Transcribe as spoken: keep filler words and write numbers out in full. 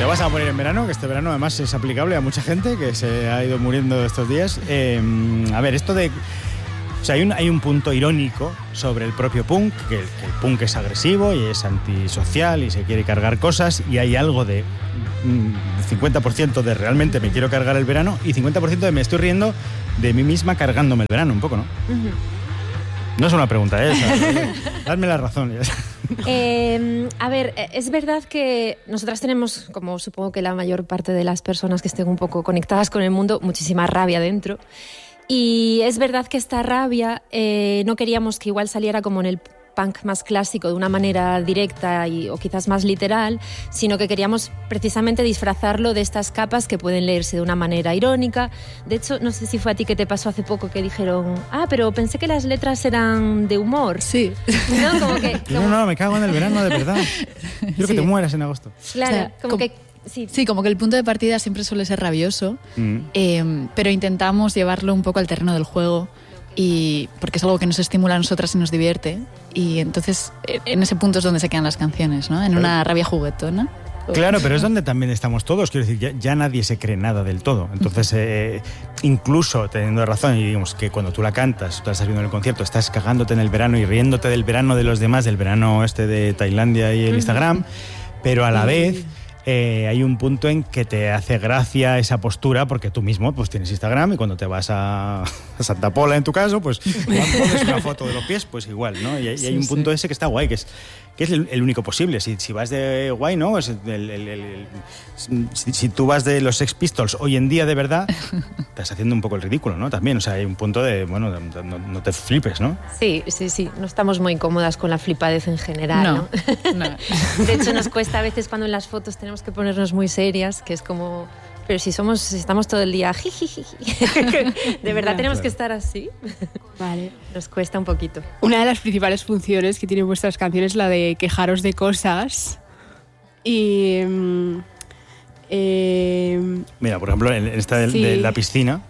vas a poner en verano, que este verano además es aplicable a mucha gente que se ha ido muriendo estos días. Eh, a ver, esto de... O sea, hay un, hay un punto irónico sobre el propio punk, que el, que el punk es agresivo y es antisocial y se quiere cargar cosas, y hay algo de mm, cincuenta por ciento de realmente me quiero cargar el verano y cincuenta por ciento de me estoy riendo de mí misma cargándome el verano, un poco, ¿no? Uh-huh. No es una pregunta, ¿eh? O sea, dadme la razón. Eh, a ver, es verdad que nosotras tenemos, como supongo que la mayor parte de las personas que estén un poco conectadas con el mundo, muchísima rabia dentro. Y es verdad que esta rabia eh, no queríamos que igual saliera como en el punk más clásico, de una manera directa y, o quizás más literal, sino que queríamos precisamente disfrazarlo de estas capas que pueden leerse de una manera irónica. De hecho, no sé si fue a ti que te pasó hace poco que dijeron, ah, pero pensé que las letras eran de humor. Sí. No, como que, como... no, no, me cago en el verano de verdad. Quiero sí. que te mueras en agosto. Claro, o sea, como, como que... Sí. sí, como que el punto de partida siempre suele ser rabioso, mm. eh, pero intentamos llevarlo un poco al terreno del juego, y porque es algo que nos estimula a nosotras y nos divierte, y entonces en ese punto es donde se quedan las canciones, ¿no? En claro. una rabia juguetona. Claro, pero es donde también estamos todos, quiero decir, ya, ya nadie se cree nada del todo. Entonces, eh, incluso teniendo razón, y digamos que cuando tú la cantas, tú la estás viendo en el concierto, estás cagándote en el verano y riéndote del verano de los demás, del verano este de Tailandia y el Instagram, pero a la vez... Eh, hay un punto en que te hace gracia esa postura porque tú mismo pues tienes Instagram y cuando te vas a, a Santa Pola, en tu caso, pues pones una foto de los pies, pues igual, ¿no? Y, y sí, hay un punto sí. ese que está guay, que es, que es el, el único posible. Si, si vas de guay, ¿no? Es el, el, el, el, si, si tú vas de los Sex Pistols hoy en día de verdad, estás haciendo un poco el ridículo, ¿no? También, o sea, hay un punto de, bueno, de, de, no, no te flipes, ¿no? Sí, sí, sí. No estamos muy cómodas con la flipadez en general, ¿no? ¿no? no. De hecho, nos cuesta a veces cuando en las fotos tenemos que ponernos muy serias, que es como... Pero si somos, si estamos todo el día jijiji, ¿de verdad tenemos que estar así? Vale. Nos cuesta un poquito. Una de las principales funciones que tienen vuestras canciones es la de quejaros de cosas. Y... Eh, Mira, por ejemplo, en esta de, sí. de la piscina,